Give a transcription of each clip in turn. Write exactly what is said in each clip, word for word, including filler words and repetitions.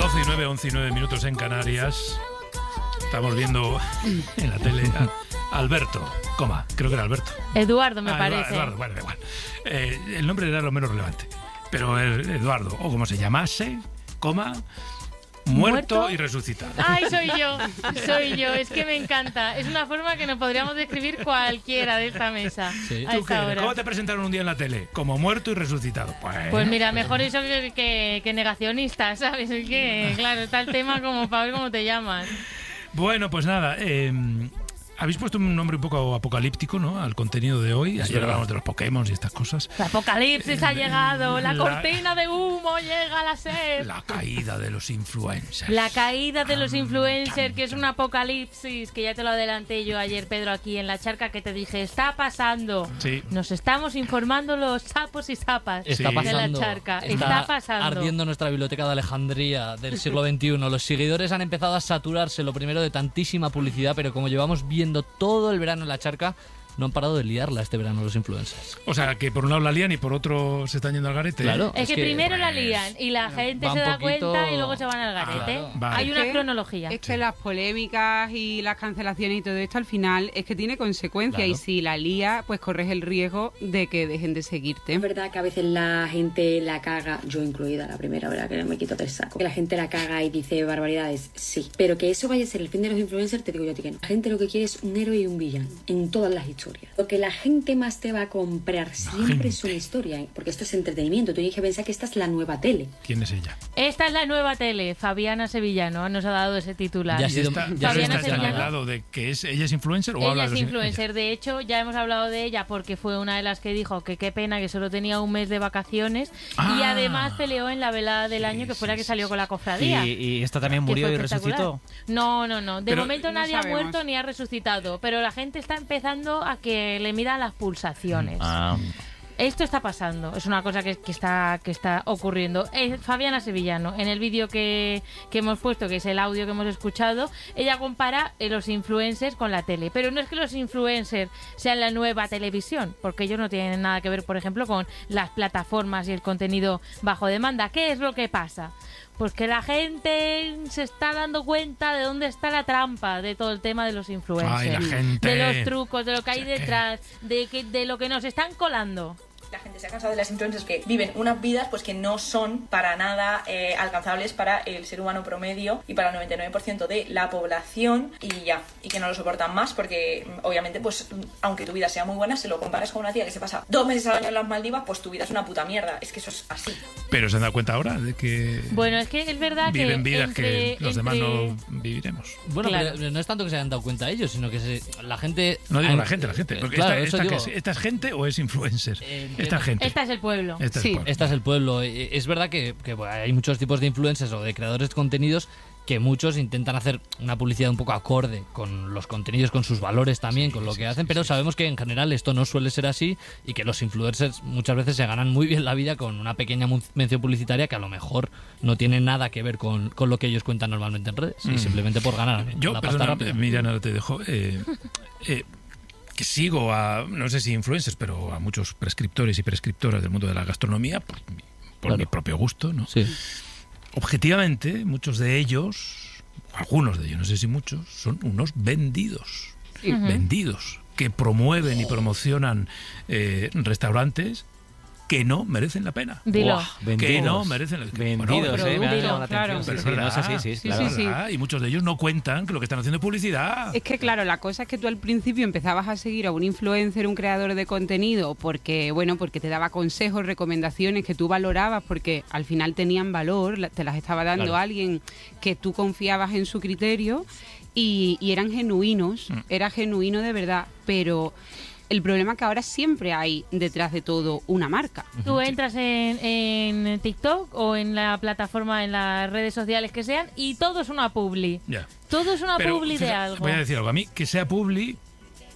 doce y nueve, once y nueve minutos en Canarias. Estamos viendo en la tele a Alberto, coma, creo que era Alberto. Eduardo, me ah, parece. Eduardo, bueno, da igual. Eh, el nombre era lo menos relevante. Pero Eduardo, o como se llamase, coma, muerto, ¿Muerto? y resucitado. Ay, soy yo, soy yo, es que me encanta. Es una forma que nos podríamos describir cualquiera de esta mesa. Sí. A esta hora. ¿Cómo te presentaron un día en la tele? Como muerto y resucitado. Pues, pues mira, mejor eso que, que, que negacionista, ¿sabes? Es que, claro, está el tema como para ver cómo te llamas. Bueno, pues nada, eh, habéis puesto un nombre un poco apocalíptico, ¿no? Al contenido de hoy. Ayer hablamos de los Pokémon y estas cosas. El apocalipsis eh, ha llegado, la, la cortina de humo llega a la sed. La caída de los influencers. La caída de los influencers, que es un apocalipsis, que ya te lo adelanté yo ayer, Pedro, aquí en La Charca, que te dije, está pasando. Sí. Nos estamos informando los sapos y sapas está de pasando, La Charca. Está, está pasando. Ardiendo nuestra biblioteca de Alejandría del siglo veintiuno. Los seguidores han empezado a saturarse, lo primero, de tantísima publicidad, pero como llevamos viendo todo el verano en La Charca, no han parado de liarla este verano los influencers. O sea, que por un lado la lían y por otro se están yendo al garete. Claro. Es, es que, que primero pues, la lían y la gente se da poquito... cuenta y luego se van al garete. Ah, claro. Vale. Hay una es que, cronología. Es que sí. Las polémicas y las cancelaciones y todo esto al final es que tiene consecuencias, claro. Y si la lía, pues corres el riesgo de que dejen de seguirte. Es verdad que a veces la gente la caga, yo incluida la primera, verdad que no me quito del saco. Que la gente la caga y dice barbaridades, sí. Pero que eso vaya a ser el fin de los influencers, te digo yo a ti que no. La gente lo que quiere es un héroe y un villano en todas las historias. Lo que la gente gente más te va a comprar siempre es una historia, porque esto es entretenimiento. Tú tienes que pensar que esta es la nueva tele. ¿Quién es ella? Esta es la nueva tele. Fabiana Sevillano nos ha dado ese titular. Ya ha sido, está, ya Fabiana está Sevillano. hablado de que es ella es influencer o ella habla es de los influencer. Ella. De hecho, ya hemos hablado de ella porque fue una de las que dijo que qué pena que solo tenía un mes de vacaciones ah, y además peleó en la velada del sí, año que fue la que salió con la cofradía. Y, y esta también murió y resucitó. No, no, no. De pero, momento nadie no ha muerto ni ha resucitado, pero la gente está empezando a que le midan las pulsaciones. Ah. Esto está pasando, es una cosa que, que, está, que está ocurriendo. Eh, Fabiana Sevillano, en el vídeo que, que hemos puesto, que es el audio que hemos escuchado, ella compara eh, los influencers con la tele. Pero no es que los influencers sean la nueva televisión, porque ellos no tienen nada que ver, por ejemplo, con las plataformas y el contenido bajo demanda. ¿Qué es lo que pasa? Pues que la gente se está dando cuenta de dónde está la trampa de todo el tema de los influencers. Ay, la gente. De los trucos, de lo que hay detrás, de, que, de lo que nos están colando. La gente se ha cansado de las influencers que viven unas vidas pues que no son para nada eh, alcanzables para el ser humano promedio y para el noventa y nueve por ciento de la población y ya, y que no lo soportan más porque obviamente pues aunque tu vida sea muy buena, si lo comparas con una tía que se pasa dos meses al año en las Maldivas, pues tu vida es una puta mierda, es que eso es así. Pero se han dado cuenta ahora de que bueno, es que es verdad viven que vidas entre, que los entre... demás no viviremos. Bueno, claro. pero no es tanto que se hayan dado cuenta ellos, sino que se, la gente... No digo han, la gente, la gente. Porque claro, esta, esta, digo, es, ¿esta es gente o es influencer? Eh, esta gente. Esta es el pueblo. Esta sí, es el pueblo. esta es el pueblo. Es verdad que, que bueno, hay muchos tipos de influencers o de creadores de contenidos que muchos intentan hacer una publicidad un poco acorde con los contenidos, con sus valores también, sí, con lo sí, que hacen, sí, pero sí, sabemos que en general esto no suele ser así y que los influencers muchas veces se ganan muy bien la vida con una pequeña mención publicitaria que a lo mejor no tiene nada que ver con, con lo que ellos cuentan normalmente en redes mm. y simplemente por ganar Yo, la pasta rápida. Miriam, ahora te dejo... Eh, eh, que sigo a, no sé si influencers, pero a muchos prescriptores y prescriptoras del mundo de la gastronomía, por, por claro. mi propio gusto, ¿no? Sí. Objetivamente, muchos de ellos, algunos de ellos, no sé si muchos, son unos vendidos. Sí. Uh-huh. Vendidos, que promueven y promocionan eh, restaurantes que no merecen la pena. Dilo. Wow, que no merecen la pena. Vendidos, bueno, eh, me ha llamado la claro. atención. Pero Sí, es sí, verdad, no es así, sí, sí, claro. sí, sí. Y muchos de ellos no cuentan que lo que están haciendo es publicidad. Es que claro, la cosa es que tú al principio empezabas a seguir a un influencer, un creador de contenido, porque bueno, porque te daba consejos, recomendaciones que tú valorabas, porque al final tenían valor, te las estaba dando claro. alguien que tú confiabas en su criterio y, y eran genuinos, mm. era genuino de verdad, pero... El problema es que ahora siempre hay detrás de todo una marca. Tú entras en, en TikTok o en la plataforma, en las redes sociales que sean, y todo es una publi. Ya. Todo es una Pero, publi de fíjate, algo. Voy a decir algo. A mí, que sea publi,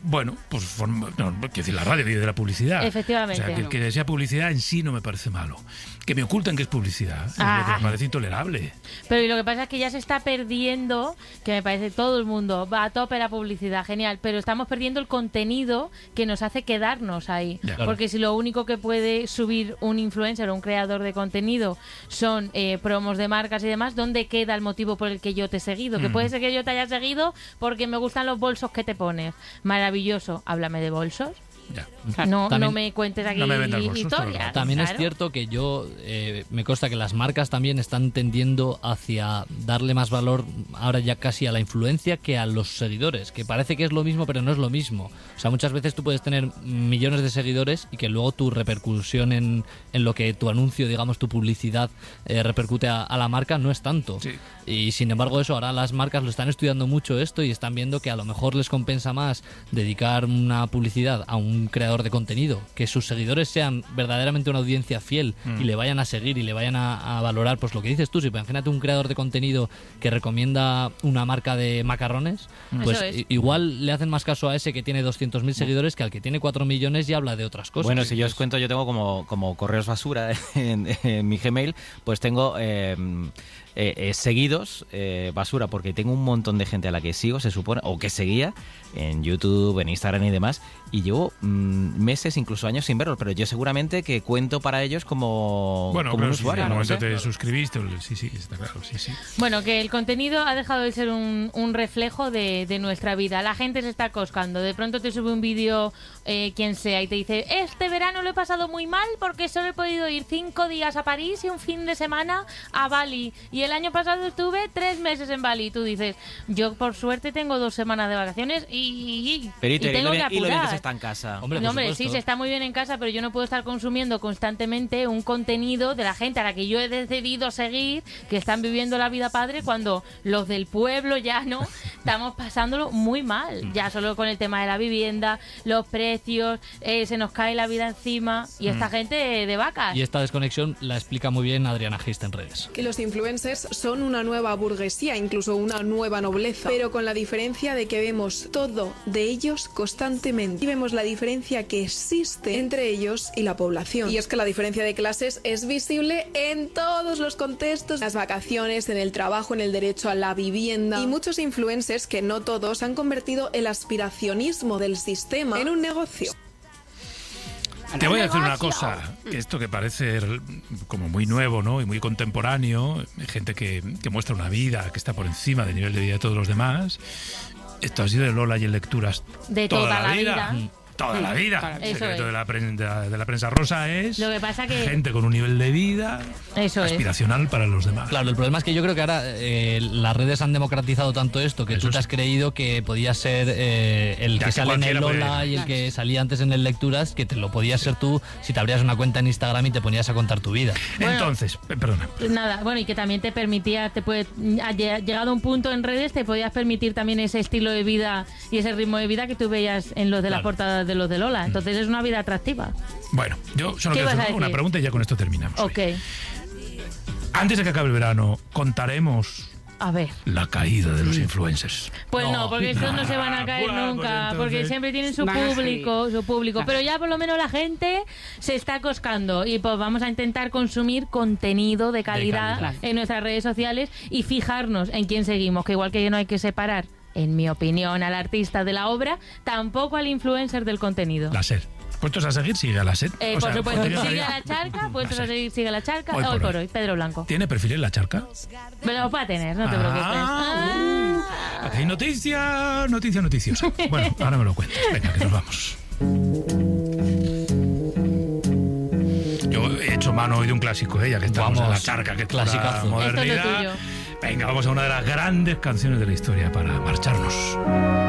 bueno, pues forma, no, quiero decir, la radio vive de la publicidad. Efectivamente. O sea, que, que sea publicidad en sí no me parece malo. Que me ocultan que es publicidad, Ah. es lo que me parece intolerable. Pero y lo que pasa es que ya se está perdiendo, que me parece todo el mundo va a tope la publicidad, genial, pero estamos perdiendo el contenido que nos hace quedarnos ahí. Ya. Claro. Porque si lo único que puede subir un influencer o un creador de contenido son eh, promos de marcas y demás, ¿dónde queda el motivo por el que yo te he seguido? Que Mm. puede ser que yo te haya seguido porque me gustan los bolsos que te pones. Maravilloso, háblame de bolsos. Ya. No, También- no me cuentes aquí No me vendas bolsos, historias. claro. También es claro. cierto que yo eh, me consta que las marcas también están tendiendo hacia darle más valor ahora ya casi a la influencia que a los seguidores, que parece que es lo mismo pero no es lo mismo. O sea, muchas veces tú puedes tener millones de seguidores y que luego tu repercusión en, en lo que tu anuncio, digamos, tu publicidad eh, repercute a, a la marca no es tanto. Sí. Y sin embargo eso, ahora las marcas lo están estudiando mucho esto y están viendo que a lo mejor les compensa más dedicar una publicidad a un creador de contenido, que sus seguidores sean verdaderamente una audiencia fiel Mm. y le vayan a seguir y le vayan a, a valorar, pues lo que dices tú, si imagínate un creador de contenido que recomienda una marca de macarrones, pues Eso es. i- igual le hacen más caso a ese que tiene doscientos mil seguidores que al que tiene cuatro millones y habla de otras cosas. Bueno, si yo os Pues, cuento, yo tengo como, como correos basura en, en mi Gmail, pues tengo eh, eh, eh, seguidos eh, basura, porque tengo un montón de gente a la que sigo, se supone, o que seguía en YouTube, en Instagram y demás, y llevo mm, meses, incluso años sin verlos, pero yo seguramente que cuento para ellos como, Bueno, como claro, un si usuario. en el ¿no? momento No sé. te suscribiste, sí, sí, está claro, sí, sí. Bueno, que el contenido ha dejado de ser un, un reflejo de, de nuestra vida. La gente se está coscando. De pronto te sube un vídeo eh, quien sea y te dice, este verano lo he pasado muy mal porque solo he podido ir cinco días a París y un fin de semana a Bali. Y el año pasado estuve tres meses en Bali. Y tú dices, yo por suerte tengo dos semanas de vacaciones y, y, Pero y, y te- y tengo lo que bien, y lo bien que apurar. se está en casa. Hombre, No, por hombre, sí, supuesto. se está muy bien en casa, pero yo no puedo estar consumiendo constantemente un contenido de la gente a la que yo he decidido seguir, que están viviendo la vida padre, cuando los del pueblo ya no, estamos pasándolo muy mal. Ya solo con el tema de la vivienda, los precios, eh, se nos cae la vida encima y esta gente de vacas. Y esta desconexión la explica muy bien Adriana Gist en redes. Que los influencers son una nueva burguesía, incluso una nueva nobleza, pero con la diferencia de que vemos todo de ellos constantemente y vemos la diferencia que existe entre ellos y la población. Y es que la diferencia de clases es visible en todos los contextos, en las vacaciones, en el trabajo, en el derecho a la vivienda. Y muchos influencers, que no todos, han convertido el aspiracionismo del sistema en un negocio. Te voy a decir una negocio. cosa, que esto que parece r- como muy nuevo, ¿no? Y muy contemporáneo, gente que, que muestra una vida que está por encima del nivel de vida de todos los demás. Esto ha sido de Lola y en lecturas De toda la vida. Toda la vida. El Eso secreto es. de la, pren- de, la, de la prensa rosa es Lo que pasa que- gente con un nivel de vida Eso es. aspiracional para los demás. Claro, el problema es que yo creo que ahora eh, las redes han democratizado tanto esto que Eso tú te sí. has creído que podía ser eh, el Ya que que sale en el cualquiera Lola puede- y el que salía antes en el Lecturas, que te lo podías ser tú si te abrías una cuenta en Instagram y te ponías a contar tu vida. Bueno. Entonces, eh, perdona. Nada, bueno, y que también te permitía, te puede, ha lle- llegado a un punto en redes, te podías permitir también ese estilo de vida y ese ritmo de vida que tú veías en los de las Claro. portadas de los de Lola. Entonces es una vida atractiva. Bueno, yo solo ¿Qué quiero vas a hacer una decir? pregunta y ya con esto terminamos. hoy. Ok, Antes de que acabe el verano, contaremos a ver. la caída de los influencers. Pues no, No. porque estos no se van a caer Bueno, pues nunca, entonces- porque siempre tienen su Van a público, seguir. su público. Claro. Pero ya por lo menos la gente se está coscando y pues vamos a intentar consumir contenido de calidad, calidad. en nuestras redes sociales y fijarnos en quién seguimos, que igual que no hay que separar, en mi opinión, al artista de la obra, tampoco al influencer del contenido. La SER. Puestos a seguir, sigue a la SER. Eh, O por sea, supuesto, contenido sigue de a la calidad. charca, puestos a seguir, sigue a la charca, Hoy hoy, por por hoy. hoy, Pedro Blanco. ¿Tiene perfil en la charca? Me lo va a tener, no te preocupes. Ah, uh, aquí hay noticia, noticia noticiosa. Bueno, ahora me lo cuentas. Venga, que nos vamos. Yo he hecho mano hoy de un clásico, ¿eh? Ya que estamos Vamos, en la charca, que es pura clasicazo. modernidad. Esto es lo tuyo. Venga, vamos a una de las grandes canciones de la historia para marcharnos.